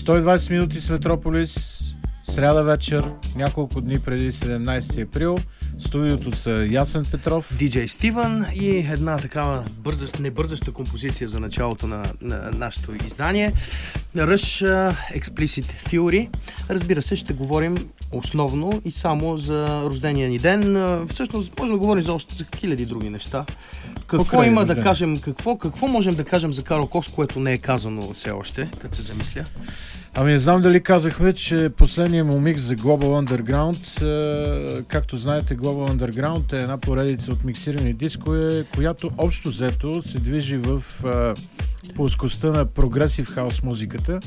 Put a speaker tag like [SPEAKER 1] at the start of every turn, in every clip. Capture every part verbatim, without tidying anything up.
[SPEAKER 1] сто и двайсет минути с Метрополис, сряда вечер, няколко дни преди седемнайсети април. Студиото са Ясен Петров,
[SPEAKER 2] диджей Стивън и една такава бързаща, небързаща композиция за началото на, на нашето издание. Rush uh, Explicit Theory. Разбира се, ще говорим основно и само за рождения ни ден. Uh, всъщност, можем да говорим за още за хиляди други неща. Какво Покрай има рожден. да кажем, какво, какво можем да кажем за Карл Кокс, което не е казано все още, като се замисля?
[SPEAKER 1] Ами не знам дали казахме, че последният му микс за Global Underground, е, както знаете, Global Underground е една поредица от миксирани дискове, която общо взето се движи в е, плоскостта на прогресив хаус музиката,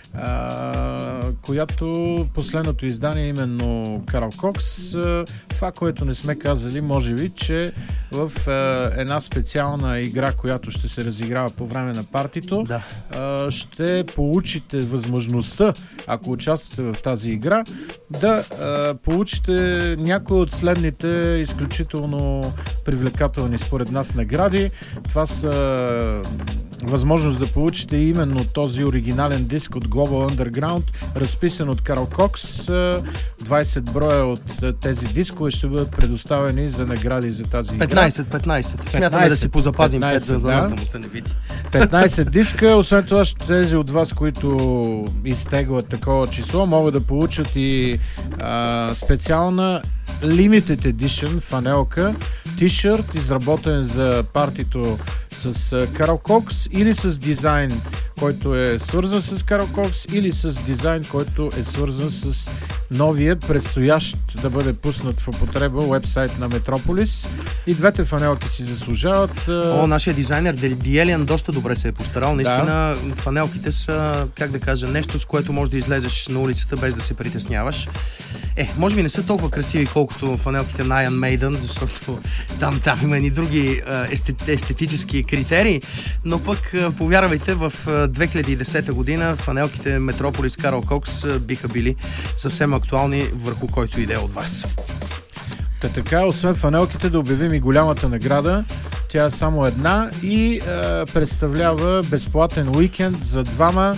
[SPEAKER 1] Uh, която последното издание е именно Карл Кокс. Uh, това, което не сме казали, може би, че в uh, една специална игра, която ще се разиграва по време на партито,
[SPEAKER 2] да.
[SPEAKER 1] uh, ще получите възможността, ако участвате в тази игра, да uh, получите някои от следните изключително привлекателни според нас награди. Това са възможност да получите именно този оригинален диск от Global Underground, разписан от Карл Кокс. двайсет броя от тези дискове ще бъдат предоставени за награди за тази игра.
[SPEAKER 2] петнайсет, петнайсет. Смятаме да си позапазим пет, за да нас да му се не види.
[SPEAKER 1] петнайсет диска. Освен това, тези от вас, които изтеглят такова число, могат да получат и а, специална Limited Edition фанелка, тишърт, изработен за партито с Карл Кокс или с дизайн, който е свързан с Карл Кокс, или с дизайн, който е свързан с новия, предстоящ да бъде пуснат в употреба уебсайт на Метрополис. И двете фанелки си заслужават.
[SPEAKER 2] О, нашия дизайнер Диелиан доста добре се е постарал. Наистина, да. Фанелките са, как да кажа, нещо, с което можеш да излезеш на улицата без да се притесняваш. Е, може би не са толкова красиви, колкото фанелките на Iron Maiden, защото там, там има и други естет, естетически критерии, но пък, повярвайте, в две хиляди и десета година фанелките Метрополис Карл Кокс биха били съвсем актуални върху който иде от вас.
[SPEAKER 1] Та така, освен фанелките, да обявим и голямата награда. Тя е само една и е, представлява безплатен уикенд за двама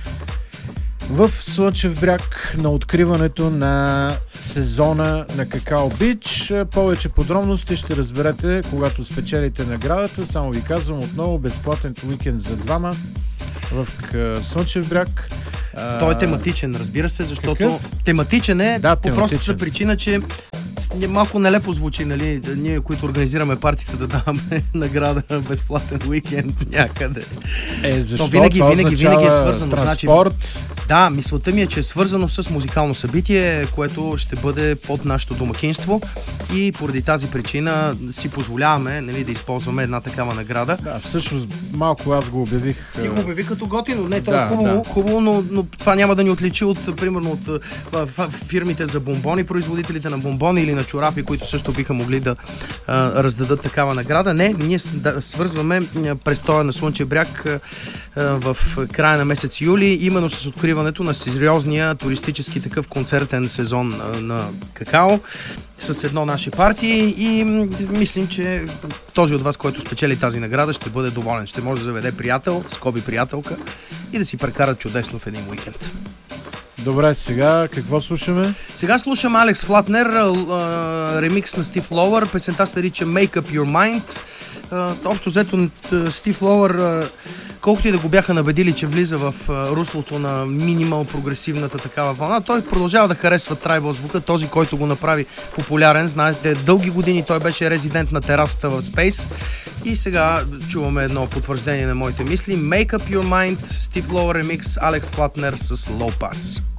[SPEAKER 1] в Слънчев бряг на откриването на сезона на Какао Бич. Повече подробности ще разберете, когато спечелите наградата. Само ви казвам отново, безплатен уикенд за двама в Слънчев бряг.
[SPEAKER 2] Той е тематичен, разбира се, защото
[SPEAKER 1] Какъв?
[SPEAKER 2] тематичен е
[SPEAKER 1] да,
[SPEAKER 2] по простата причина, че малко нелепо звучи, нали, ние, които организираме партията, да даваме награда безплатен уикенд някъде.
[SPEAKER 1] Е, защо?
[SPEAKER 2] Но винаги, винаги, винаги е свързано.
[SPEAKER 1] Транспорт.
[SPEAKER 2] Значи, да, мисълта ми е, че е свързано с музикално събитие, което ще бъде под нашето домакинство и поради тази причина си позволяваме, нали, да използваме една такава награда.
[SPEAKER 1] Да, всъщност малко аз го обявих.
[SPEAKER 2] Ти го обяви като готино. Не, то е
[SPEAKER 1] да,
[SPEAKER 2] хубаво,
[SPEAKER 1] да.
[SPEAKER 2] хубаво но, но това няма да ни отличи от, примерно, от а, фирмите за бомбони, производителите на бомбони или на чорапи, които също биха могли да а, раздадат такава награда. Не, ние да, свързваме престоя на Слънчев бряг а, в края на месец юли, именно с откриването на сериозния туристически такъв концертен сезон а, на Какао с едно наше партии и мислим, че този от вас, който спечели тази награда, ще бъде доволен. Ще може да заведе приятел, скоби приятелка и да си прекарат чудесно в един уикенд.
[SPEAKER 1] Добре, сега какво слушаме?
[SPEAKER 2] Сега слушам Алекс Флатнер, ремикс на Стив Лоуър. Песента се нарича Make Up Your Mind. Общо взето Стив Лоуър, колкото и да го бяха набедили, че влиза в руслото на минимал прогресивната такава вълна, той продължава да харесва трайбъл звука, този, който го направи популярен. Знаете, дълги години той беше резидент на терасата в Space и сега чуваме едно потвърждение на моите мисли. Make Up Your Mind, Стив Лоуър ремикс, Алекс Флатнер с Low Pass.